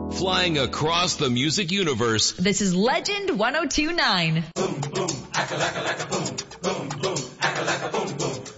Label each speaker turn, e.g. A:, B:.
A: Flying across the music universe.
B: This is Legend 102.9.
C: Boom, boom, acca-lacca-lacca, boom, boom, boom, acca-lacca, boom, boom.